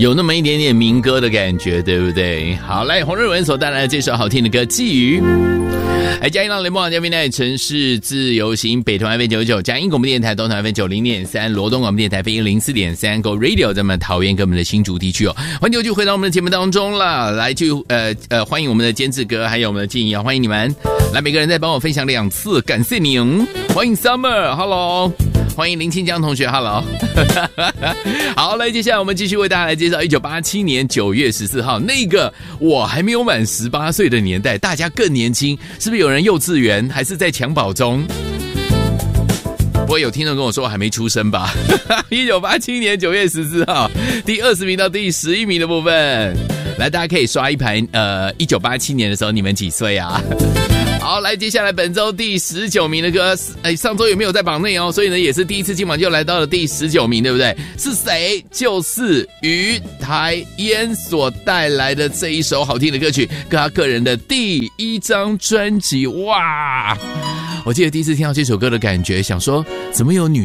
有那么一点点民歌的感觉，对不对？好，来，洪瑞文所带来的这首好听的歌《寄语》。来，嘉义浪联播网嘉宾呢，城市自由行北投 FM99，嘉义广播电台东投 FM90.3，罗东广播电台FM104.3 Go Radio， 咱们桃园跟我们的新竹地区哦。欢迎就回到我们的节目当中了，来就欢迎我们的监制哥，还有我们的静怡啊，欢迎你们来，每个人再帮我分享2次，感谢您。欢迎 Summer，Hello。欢迎林清江同学 ，Hello， 好，来，接下来我们继续为大家来介绍1987年9月14号那个我还没有满18岁的年代，大家更年轻，是不是有人幼稚园还是在襁褓中？不会有听众跟我说我还没出生吧？1987年9月14号，第20名到第11名的部分，来，大家可以刷一盘，1987年的时候你们几岁啊？好，来，接下来本周第19名的歌，上周有没有在榜内哦？所以呢，也是第一次今晚就来到了第19名，对不对？是谁？就是于台烟所带来的这一首好听的歌曲，跟他个人的第1张专辑。哇！我记得第一次听到这首歌的感觉，想说怎么有女